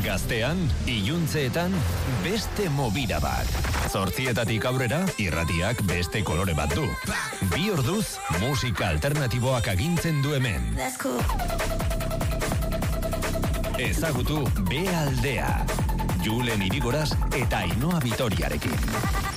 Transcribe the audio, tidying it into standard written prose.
Gaztean, iluntzeetan, beste movida bat. 8:00 aurrera, irratiak beste kolore bat du. 2 orduz, musika alternatiboak agintzen du hemen. Ezagutu B aldea. Julen Irigoras eta Ainhoa Vitoriarekin.